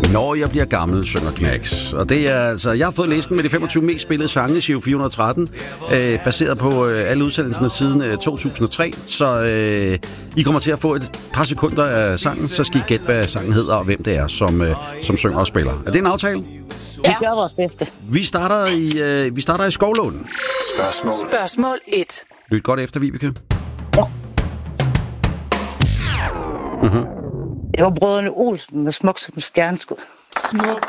Når jeg bliver gammel, synger Knacks. Og det er altså, jeg har fået listen med de 25 mest spillede sange i Giro 413, baseret på alle udsendelserne siden 2003. Så I kommer til at få et par sekunder af sangen, så skal I gætte, hvad sangen hedder, og hvem det er, som synger og spiller. Er det en aftale? Vi gør vores bedste. Vi starter i Skovlunden. Spørgsmål 1. Lyt godt efter, Vibeke. Ja. Mhm. Det var brødrene Olsen med Smuk som stjerneskud. Smuk